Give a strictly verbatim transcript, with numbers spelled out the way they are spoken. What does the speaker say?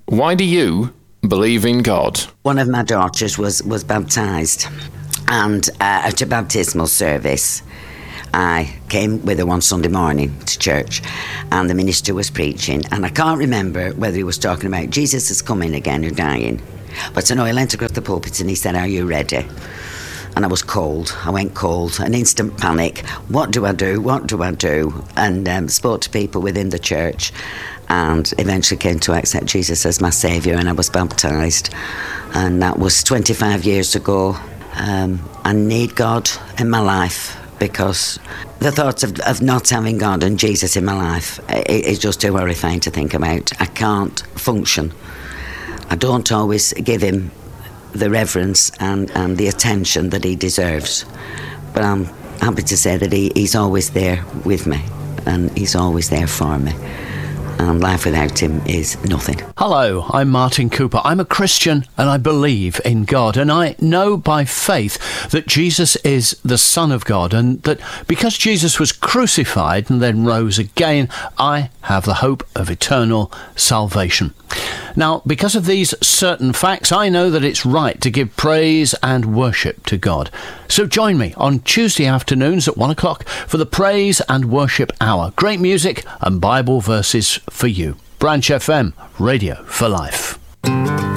Why do you believe in God? One of my daughters was, was baptised, and uh, at a baptismal service, I came with her one Sunday morning to church, and the minister was preaching, and I can't remember whether he was talking about Jesus is coming again or dying, but I know he leant across the pulpit and he said, "Are you ready?" And I was cold. I went cold, an instant panic. What do I do? What do I do? And um, spoke to people within the church, and eventually came to accept Jesus as my saviour, and I was baptised. And that was twenty-five years ago. Um, I need God in my life, because the thought of, of not having God and Jesus in my life is just too horrifying to think about. I can't function. I don't always give him the reverence and, and the attention that he deserves. But I'm happy to say that he, he's always there with me, and he's always there for me. And life without him is nothing. Hello, I'm Martin Cooper. I'm a Christian and I believe in God. And I know by faith that Jesus is the Son of God, and that because Jesus was crucified and then rose again, I have the hope of eternal salvation. Now, because of these certain facts, I know that it's right to give praise and worship to God. So join me on Tuesday afternoons at one o'clock for the Praise and Worship Hour. Great music and Bible verses for you. Branch F M, Radio for Life.